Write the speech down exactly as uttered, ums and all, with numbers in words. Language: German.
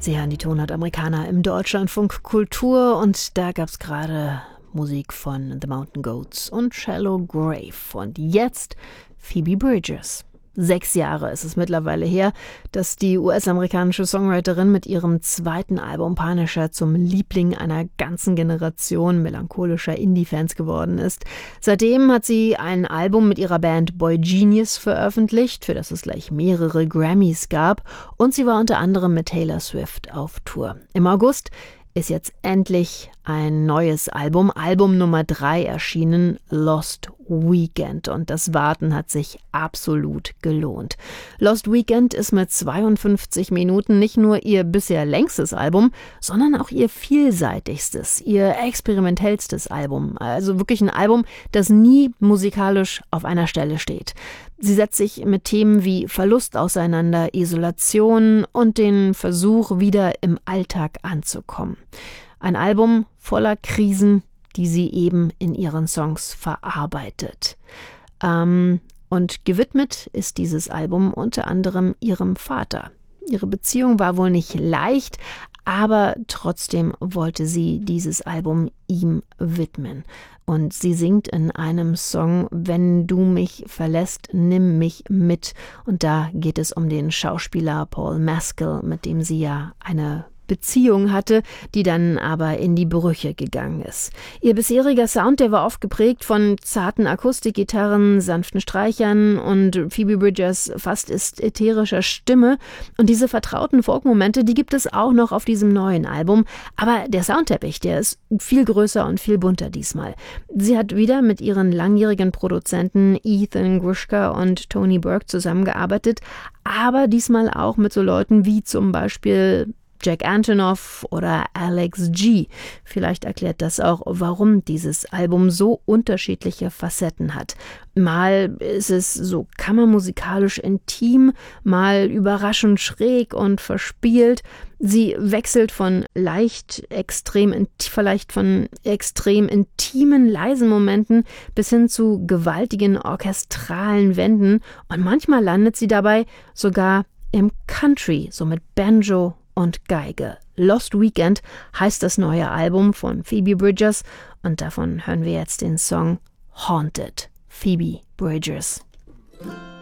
Sie hören die Tonart-Amerikaner im Deutschlandfunk Kultur und da gab es gerade Musik von The Mountain Goats und Shallow Grave. Und jetzt Phoebe Bridgers. Sechs Jahre ist es mittlerweile her, dass die U S-amerikanische Songwriterin mit ihrem zweiten Album Punisher zum Liebling einer ganzen Generation melancholischer Indie-Fans geworden ist. Seitdem hat sie ein Album mit ihrer Band Boy Genius veröffentlicht, für das es gleich mehrere Grammys gab, und sie war unter anderem mit Taylor Swift auf Tour. Im August ist jetzt endlich ein neues Album, Album Nummer drei erschienen, Lost Weekend. Und das Warten hat sich absolut gelohnt. Lost Weekend ist mit zweiundfünfzig Minuten nicht nur ihr bisher längstes Album, sondern auch ihr vielseitigstes, ihr experimentellstes Album. Also wirklich ein Album, das nie musikalisch auf einer Stelle steht. Sie setzt sich mit Themen wie Verlust auseinander, Isolation und den Versuch, wieder im Alltag anzukommen. Ein Album voller Krisen, die sie eben in ihren Songs verarbeitet. Ähm, und gewidmet ist dieses Album unter anderem ihrem Vater. Ihre Beziehung war wohl nicht leicht, aber trotzdem wollte sie dieses Album ihm widmen. Und sie singt in einem Song, wenn du mich verlässt, nimm mich mit. Und da geht es um den Schauspieler Paul Mescal, mit dem sie ja eine Beziehung hatte, die dann aber in die Brüche gegangen ist. Ihr bisheriger Sound, der war oft geprägt von zarten Akustikgitarren, sanften Streichern und Phoebe Bridgers fast ätherischer Stimme. Und diese vertrauten Folkmomente, die gibt es auch noch auf diesem neuen Album. Aber der Soundteppich, der ist viel größer und viel bunter diesmal. Sie hat wieder mit ihren langjährigen Produzenten Ethan Grushka und Tony Burke zusammengearbeitet, aber diesmal auch mit so Leuten wie zum Beispiel Jack Antonoff oder Alex G. Vielleicht erklärt das auch, warum dieses Album so unterschiedliche Facetten hat. Mal ist es so kammermusikalisch intim, mal überraschend schräg und verspielt. Sie wechselt von leicht extrem, vielleicht von extrem intimen, leisen Momenten bis hin zu gewaltigen orchestralen Wänden. Und manchmal landet sie dabei sogar im Country, so mit Banjo und Geige. Lost Weekend heißt das neue Album von Phoebe Bridgers und davon hören wir jetzt den Song Haunted. Phoebe Bridgers.